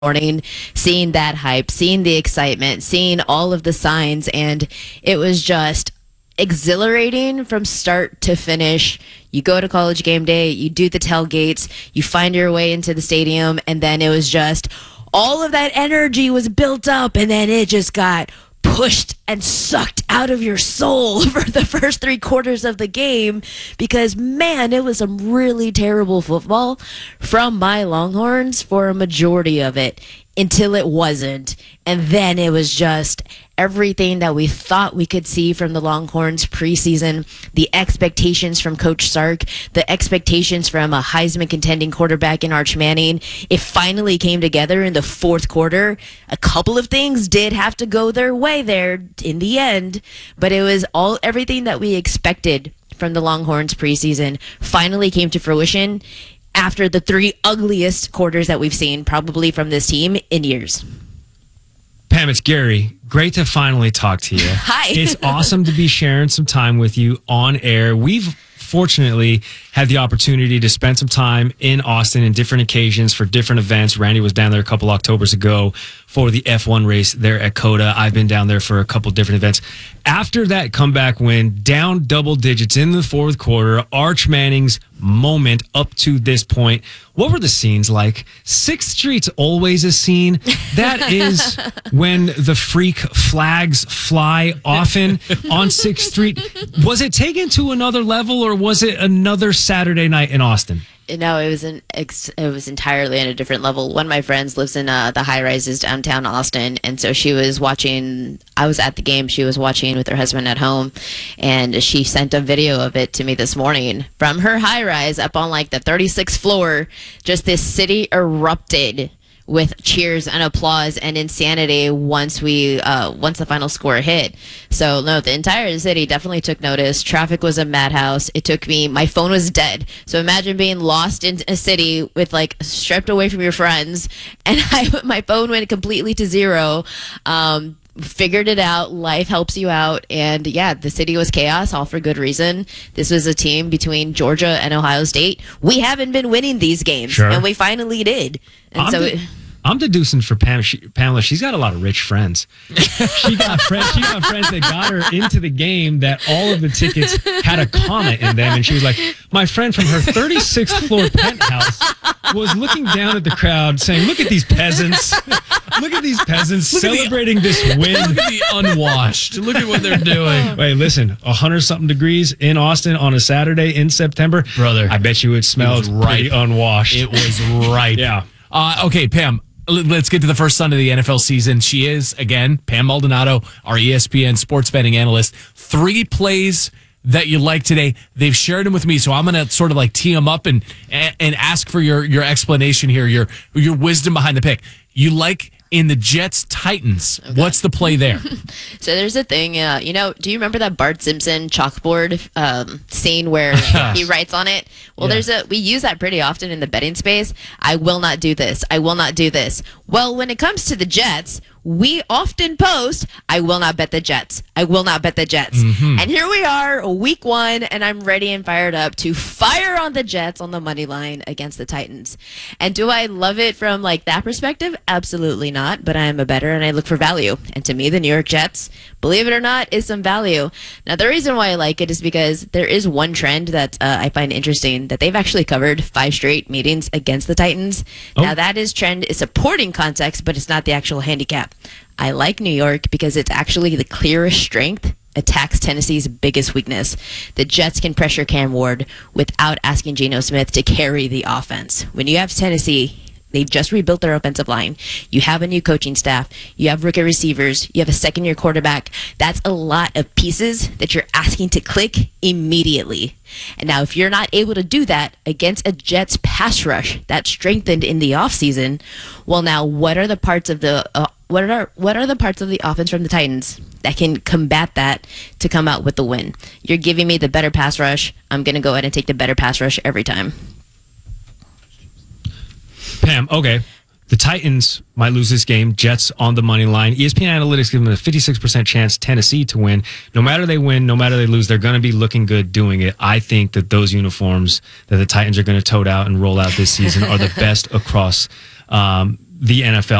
morning, seeing that hype, seeing the excitement, seeing all of the signs, and it was just exhilarating from start to finish. You go to college game day, you do the tailgates, you find your way into the stadium, and then it was just all of that energy was built up, and then it just got pushed and sucked out of your soul for the first 3 quarters of the game because, man, it was some really terrible football from my Longhorns for a majority of it until it wasn't. And then it was just everything that we thought we could see from the Longhorns preseason, the expectations from Coach Sark, the expectations from a Heisman contending quarterback in Arch Manning. It finally came together in the fourth quarter. A couple of things did have to go their way there in the end, but it was everything that we expected from the Longhorns preseason finally came to fruition after the 3 ugliest quarters that we've seen probably from this team in years. Pam, it's Gary. Great to finally talk to you. Hi. It's awesome to be sharing some time with you on air. We've fortunately had the opportunity to spend some time in Austin in different occasions for different events. Randy was down there a couple Octobers ago for the F1 race there at COTA. I've been down there for a couple different events. After that comeback win, down double digits in the fourth quarter, Arch Manning's moment up to this point, what were the scenes like? 6th Street's always a scene. That is when the freak flags fly often on 6th Street. Was it taken to another level, or was it another Saturday night in Austin? No, it was entirely in a different level. One of my friends lives in the high rises downtown Austin, and so she was watching. I was at the game. She was watching with her husband at home, and she sent a video of it to me this morning from her high rise up on like the 36th floor. Just this city erupted with cheers and applause and insanity once the final score hit. So no, the entire city definitely took notice. Traffic was a madhouse. It took me, my phone was dead. So imagine being lost in a city with like stripped away from your friends, and my phone went completely to zero. Figured it out. Life helps you out. And yeah, the city was chaos, all for good reason. This was a team between Georgia and Ohio State. We haven't been winning these games, and we finally did. And I'm deducing for Pamela. She's got a lot of rich friends. She got friends that got her into the game that all of the tickets had a comma in them. And she was like, my friend from her 36th floor penthouse was looking down at the crowd saying, look at these peasants. Look at these peasants celebrating this win. Look at the unwashed. Look at what they're doing. Wait, listen, 100-something degrees in Austin on a Saturday in September. Brother. I bet you it smelled pretty unwashed. It was right. Yeah. Okay, Pam. Let's get to the first Sunday of the NFL season. She is, again, Pam Maldonado, our ESPN sports betting analyst. 3 plays that you like today. They've shared them with me, so I'm going to sort of like tee them up and ask for your explanation here, your wisdom behind the pick. You like in the Jets-Titans. Okay. What's the play there? So there's a thing, do you remember that Bart Simpson chalkboard scene where he writes on it? Well, we use that pretty often in the betting space. I will not do this. I will not do this. Well, when it comes to the Jets, we often post, I will not bet the Jets. I will not bet the Jets. Mm-hmm. And here we are, week 1, and I'm ready and fired up to fire on the Jets on the money line against the Titans. And do I love it from like that perspective? Absolutely not, but I am a bettor and I look for value. And to me, the New York Jets, believe it or not, is some value. Now, the reason why I like it is because there is one trend that I find interesting, that they've actually covered 5 straight meetings against the Titans. Oh. Now, that trend is supporting context, but it's not the actual handicap. I like New York because it's actually the clearest strength attacks Tennessee's biggest weakness. The Jets can pressure Cam Ward without asking Geno Smith to carry the offense. When you have Tennessee, they've just rebuilt their offensive line. You have a new coaching staff. You have rookie receivers. You have a second-year quarterback. That's a lot of pieces that you're asking to click immediately. And now if you're not able to do that against a Jets pass rush that's strengthened in the offseason, well, now what are the parts of the what are the parts of the offense from the Titans that can combat that to come out with the win? You're giving me the better pass rush. I'm going to go ahead and take the better pass rush every time. Pam, okay. The Titans might lose this game. Jets on the money line. ESPN Analytics give them a 56% chance Tennessee to win. No matter they win, no matter they lose, they're going to be looking good doing it. I think that those uniforms that the Titans are going to tote out and roll out this season are the best across the NFL.